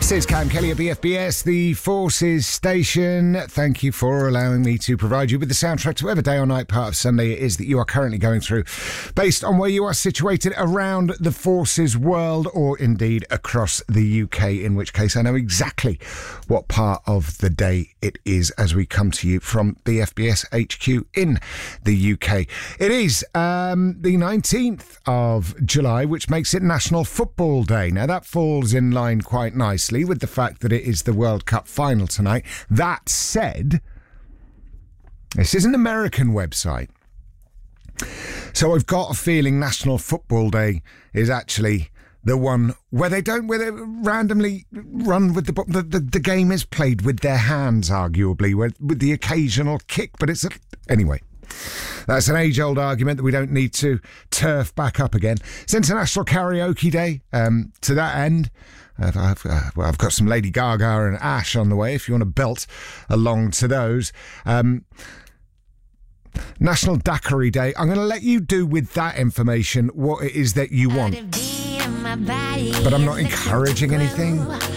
This is Cam Kelly at BFBS, the Forces station. Thank you for allowing me to provide you with the soundtrack to whatever day or night part of Sunday it is that you are currently going through, based on where you are situated around the Forces world, or indeed across the UK, in which case I know exactly what part of the day it is as we come to you from BFBS HQ in the UK. It is the 19th of July, which makes it National Football Day. Now, that falls in line quite nicely with the fact that it is the World Cup final tonight. That said, this is an American website, so I've got a feeling National Football Day is actually the one where they randomly run with the game is played with their hands, arguably, with the occasional kick, but anyway. That's an age-old argument that we don't need to turf back up again. It's International Karaoke Day. To that end, I've got some Lady Gaga and Ash on the way if you want to belt along to those. National Daiquiri Day. I'm going to let you do with that information what it is that you want. But I'm not encouraging anything.